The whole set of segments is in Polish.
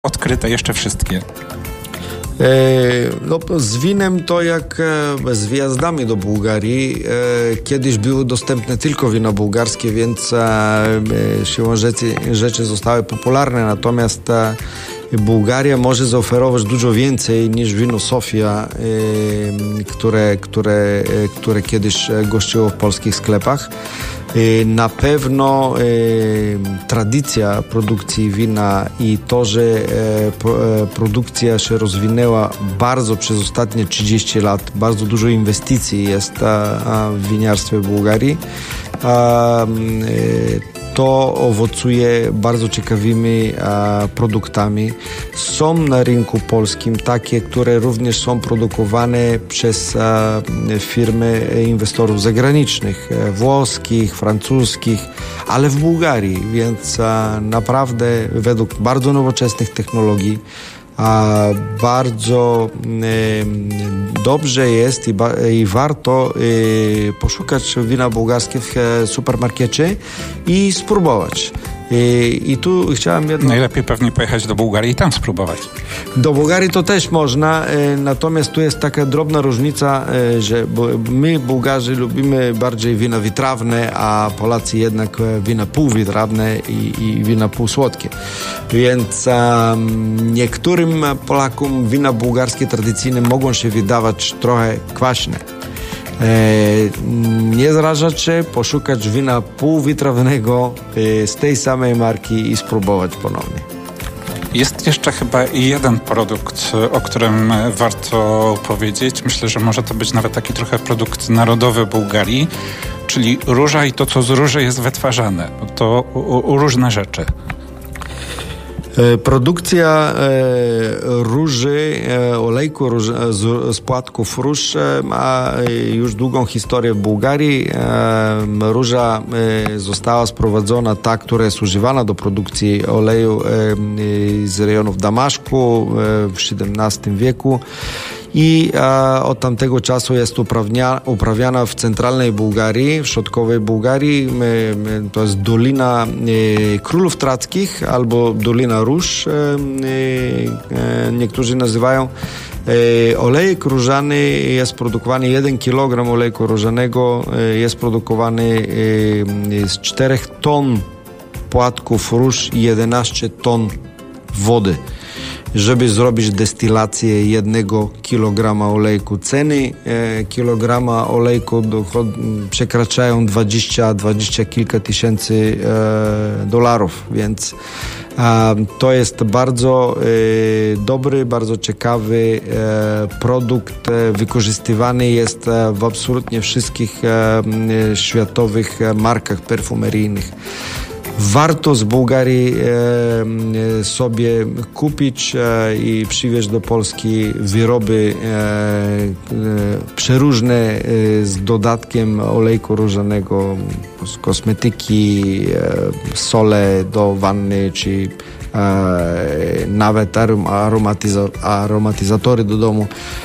odkryte jeszcze wszystkie? No, z winem to jak z wjazdami do Bułgarii. Kiedyś były dostępne tylko wina bułgarskie, więc siłą rzeczy zostały popularne. Natomiast Bułgaria może zaoferować dużo więcej niż wino Sofia, które kiedyś gościło w polskich sklepach. Na pewno tradycja produkcji wina i to, że produkcja się rozwinęła bardzo przez ostatnie 30 lat, bardzo dużo inwestycji jest w winiarstwie Bułgarii, to owocuje bardzo ciekawymi produktami. Są na rynku polskim takie, które również są produkowane przez firmy inwestorów zagranicznych, włoskich, francuskich, ale w Bułgarii, więc naprawdę według bardzo nowoczesnych technologii bardzo dobrze jest i warto poszukać wina bułgarskie w supermarkecie i spróbować. I tu chciałem Najlepiej pewnie pojechać do Bułgarii i tam spróbować. Do Bułgarii to też można, natomiast tu jest taka drobna różnica, że my Bułgarzy lubimy bardziej wina wytrawne, a Polacy jednak wina półwytrawne i wina półsłodkie. Więc niektórym Polakom wina bułgarskie tradycyjne mogą się wydawać trochę kwaśne. Nie zrażać się, poszukać wina półwytrawnego z tej samej marki i spróbować ponownie. Jest jeszcze chyba jeden produkt, o którym warto powiedzieć. Myślę, że może to być nawet taki trochę produkt narodowy Bułgarii, czyli róża i to, co z róży jest wytwarzane. To różne rzeczy. Produkcja róży, olejku z płatków róż ma już długą historię w Bułgarii. Róża została sprowadzona, ta, która jest używana do produkcji oleju z rejonów Damaszku w XVII wieku. I od tamtego czasu jest uprawiana w centralnej Bułgarii, w środkowej Bułgarii. To jest Dolina Królów Trackich albo Dolina Róż, niektórzy nazywają. Olejek różany jest produkowany, 1 kg olejku różanego jest produkowany z 4 ton płatków róż i 11 ton wody. Żeby zrobić destylację 1 kg olejku. Ceny kilograma olejku przekraczają 20 kilka tysięcy dolarów, więc to jest bardzo dobry, bardzo ciekawy produkt. Wykorzystywany jest w absolutnie wszystkich światowych markach perfumeryjnych. Warto z Bułgarii sobie kupić i przywieźć do Polski wyroby przeróżne z dodatkiem olejku różanego, z kosmetyki, sole do wanny, czy nawet aromatyzatory do domu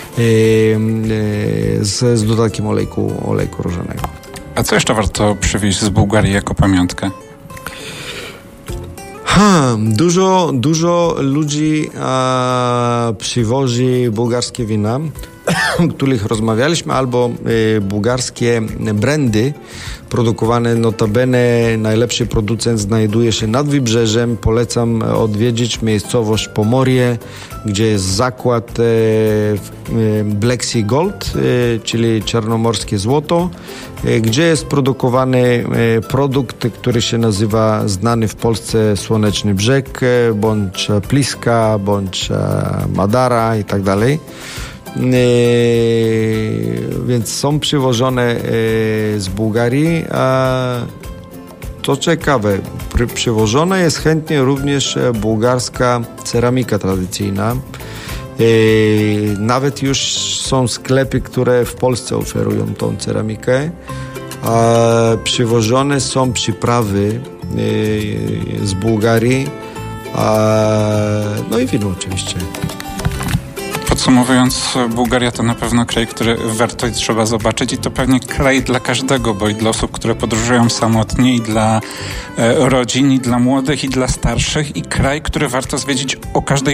z dodatkiem olejku różanego. A co jeszcze warto przywieźć z Bułgarii jako pamiątkę? Dużo ludzi przywozi bułgarskie wina, o których rozmawialiśmy, albo bułgarskie brandy produkowane. Notabene najlepszy producent znajduje się nad wybrzeżem. Polecam odwiedzić miejscowość Pomorie, gdzie jest zakład Black Sea Gold, czyli czarnomorskie złoto, gdzie jest produkowany produkt, który się nazywa znany w Polsce Słoneczny Brzeg, bądź Pliska, bądź Madara i tak dalej. Więc są przywożone z Bułgarii. To ciekawe, przywożona jest chętnie również bułgarska ceramika tradycyjna. Nawet już są sklepy, które w Polsce oferują tą ceramikę. Przywożone są przyprawy z Bułgarii, no i wino oczywiście. Podsumowując, Bułgaria to na pewno kraj, który warto i trzeba zobaczyć i to pewnie kraj dla każdego, bo i dla osób, które podróżują samotnie, i dla rodzin, i dla młodych, i dla starszych, i kraj, który warto zwiedzić o każdej